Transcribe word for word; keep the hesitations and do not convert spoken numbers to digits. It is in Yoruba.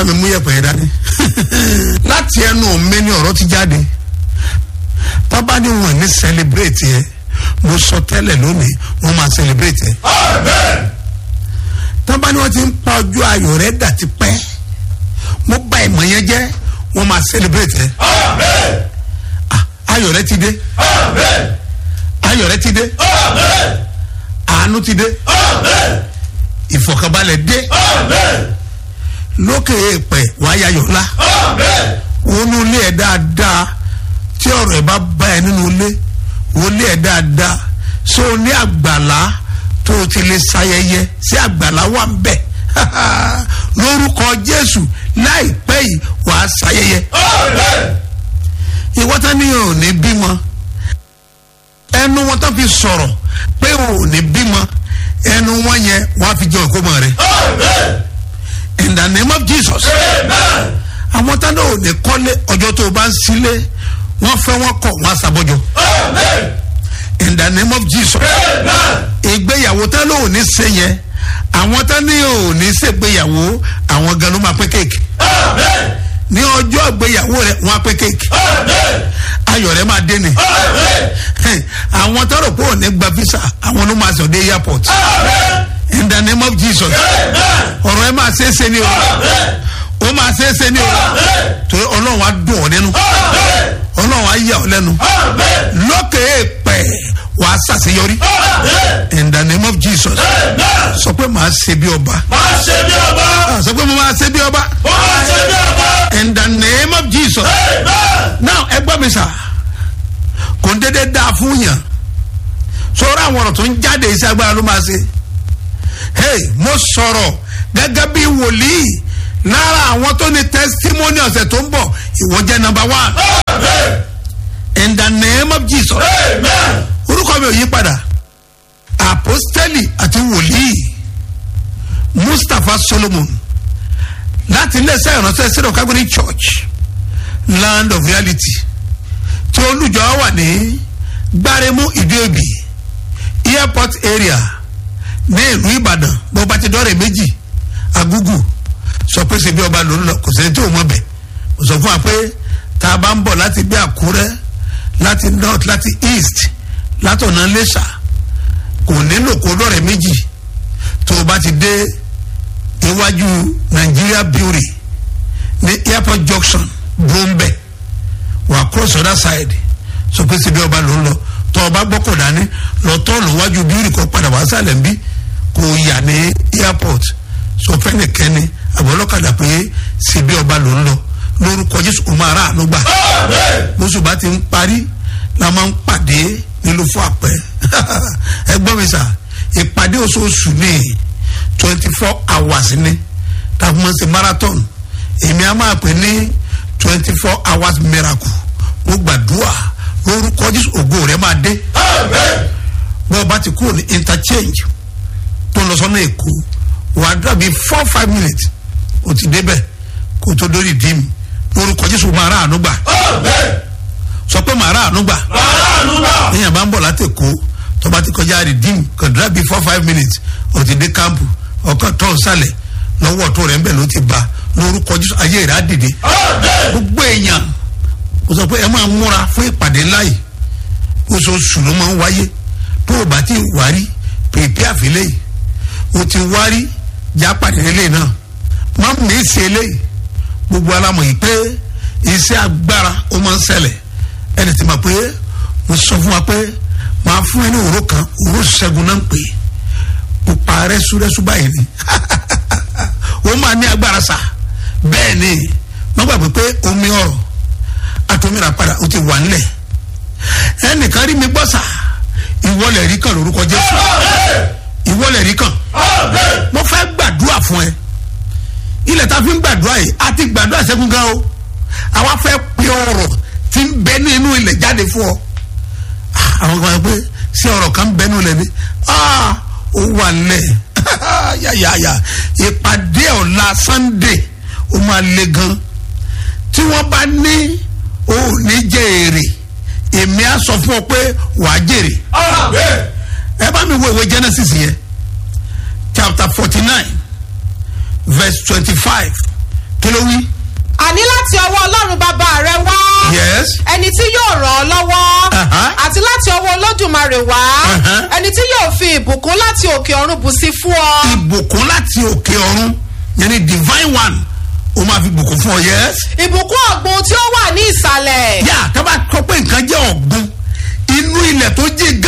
bá mi mú yẹ̀pẹ̀ yẹn dání láti ẹnu mi ni ọ̀rọ̀ ti jáde. Tábà ní wọn ní celebrate yẹ mo sọ tẹ́lẹ̀ lónìí wọn máa celebrate yẹ. Tábà ní wọn ti ń pa ọjọ́ ayọ̀ rẹ̀ dà ti pẹ́ mo bá ìmọ̀ yẹn jẹ́ wọn máa celebrate yẹ. Ayọ̀ rẹ̀ ti dé. Ayọ̀ rẹ̀ ti dé. Àánú ti dé. Ìfọ̀kànbalẹ̀ dé. Lókè èèpẹ̀ wàá yayọ̀ ńlá. Wọnú ilé ẹ̀ dáadáa tí ọ̀rọ̀ ẹ̀ bá bá ẹ nínú ilé wọlé ẹ̀ dáadáa so ní àgbàlá tó o ti lè ṣayẹyẹ sí àgbàlá wà ń bẹ̀ lórúkọ Jésù láìpẹ́ yìí wàá ṣayẹyẹ. Ìwọ́tá ni ò ní bímọ ẹnu wọn tó fi sọ̀rọ̀ pé ò ní bímọ ẹnu wọn yẹn wàá fi jẹ òkúmọ rẹ. In the name of Jesus. Àwọn tá náà ò ní kọ́lé ọjọ́ tó o bá ń sílé wọ́n fẹ́ wọ́n kọ̀ wọ́n aṣàbọ̀jọ. In the name of Jesus. Ìgbéyàwó tá náà ò ní ṣe yẹn àwọn tá ní ò ní ṣègbéyàwó àwọn gan ló máa pín kéèkì. Ní ọjọ́ ìgbéyàwó rẹ̀ wọ́n á pín kéèkì. Ayọ̀ rẹ̀ máa dé ni. Àwọn tó rò pé ò ní gba visa àwọn ló máa sọ dé airport. In the name of Jesus. Ọ̀rọ̀ ẹ máa ṣe é ṣe ni o. Ó máa ṣe é ṣe ni o. Torí Ọlọ́run á dùn ọ́ nínú. Ọlọ́run á yà ọ́ lẹ́nu. Lókè èèpẹ̀ wàá ṣàṣeyọrí. In the name of Jesus. Sọ pé màá ṣe bí ọba. Máa ṣe bí ọba. Sọ pé mo máa ṣe bí ọba. Máa ṣe bí ọba. In the name of Jesus. Now ẹ gbọ́ mi sà. Kò ń dédé dáa fún yàn. Sọ̀rọ̀ àwọn ọ̀rọ̀ tó ń jáde iṣẹ́ agbára ló máa ṣe. Hey, mo sọ̀rọ̀ gẹ́gẹ́ bí wòlíì lára àwọn tó ní testimony ọ̀sẹ̀ tó ń bọ̀ ìwọ jẹ́ number one. In the name of Jesus. Orúkọ mi ò yí padà. Apostoli àti wòlíì Mustapha Solomon láti iléeṣẹ́ ìránṣẹ́ Syrian Catholic Church Land of Reality tí olùjọ wà ní Gbáremú Ìdíòbí airport area ní ìlú Ìbàdàn bó bá ti dọ́rẹ̀ méjì Agugu sọ pé ṣe bí ọba ló ń lọ kò sẹ́ni tí ò mọ̀ bẹ̀ kò sọ fún wa pé tá a bá ń bọ̀ láti bí Àkúrẹ́ láti north láti east látọ̀nà Iléṣà kò nílò kó dọ́rẹ̀ méjì tó o bá ti dé iwájú Nigeria Brewery ní airport junction Brombe wà cross other side sọ pé ṣe bí ọba ló ń lọ tó o bá gbọ́kọ̀ dání lọ tọ́ọ̀lù wájú bíúrì kó padà wá sálẹ̀ ń bí kò yà ní airport sọ fẹ́nìkẹ́ni àbọ̀lọ́kadà pé síbi ọba ló ń lọ lórúkọ Jésù kò máa rà àánú gbà. Bóṣù bá ti ń parí la máa ń pàdé nílùú fún àpẹ. Ẹ gbọ́ mi sà ìpàdé oṣooṣù ní twenty four hours ní tàbí mo ń ṣe marathon èmi á máa pè ní twenty four hours miracle mo gbàdúrà lórúkọ Jésù ògo rẹ̀ máa dé. Bọ́ọ̀ bá ti kúrò ní interchange tó lọ sọ́nà Èkó wàá dàbí four five minutes o ti débẹ̀ kó tó dórí dì mí lórúkọ Jésù máa rà àánú gbà. Sọ pé máa rà àánú gbà. Èèyàn bá ń bọ̀ láti Èkó tó bá ti kọjá rí dì mí kò dàbí four five minutes o ti dé kámpù ọkàn tó ń sálẹ̀ lọ́wọ́ tó rẹ̀ ń bẹ̀ ló ti bá lórúkọ Jésù ayé rẹ̀ á dìde. Gbogbo èèyàn kò sọ pé ẹ máa múra fún ìpàdé ńlá yìí oṣooṣù ló máa ń wáyé tó o bá ti wárí pèpè àfilẹ́ yìí o ti wárí já pàdé lélẹ̀ náà má mi ṣe eléyìí gbogbo alámọ̀ yìí pé iṣẹ́ agbára ó máa ń ṣẹlẹ̀ ẹni tí ma pé mo sọ fún wa pé máa fún ẹni òró kan òró ṣẹ́gun náà ń pè é pupa rẹ́súrẹ́sú báyìí ni ó máa ní agbára sá bẹ́ẹ̀ ni wọ́n gbàgbé pé omi ọ̀rọ̀ àtòmíràn padà ó ti wà nílẹ̀ ẹnìkan rí mi gbọ́ sá ìwọlẹ̀ rí kan lórúkọ Jésù ìwọlẹ̀ rí kan mo fẹ́ gbàdúrà fún ẹ ilẹ̀ ta fi ń gbàdúrà yìí a ti gbàdúrà sẹ́gun gan o àwa fẹ́ pe ọ̀rọ̀ tí ń bẹ nínú ilẹ̀ jáde fún ọ àwọn kan pé sí ọ̀rọ̀ kan bẹ nínú ilẹ̀ ni ó wà lẹ̀ yàyàyà ìpàdé ọ̀la Sunday ó máa le gan tí wọ́n bá ní ó ní jẹ́ èrè èmi á sọ fún ọ pé wàá jèrè ẹ bá mi wo ìwé Genesis yẹn chapter forty nine verse twenty five kí ló wí. àní láti ọwọ́ ọlọ́run bàbá rẹ wá. yes. ẹni tí yóò ràn ọ́ lọ́wọ́. Uh-huh. àti láti ọwọ́ olódùmarè wá. Uh-huh. ẹni tí yóò fi ìbùkún láti òkè ọ̀run bù sí fún ọ. ìbùkún láti òkè ọ̀run yẹn ni divine one o máa fi bùkún fún ọ. yes. ìbùkún ọ̀gbun tí ó wà ní ìsàlẹ̀. yà tá bá kọ pé nǹkan jẹ́ ọ̀gbun inú ilẹ̀ tó jẹ́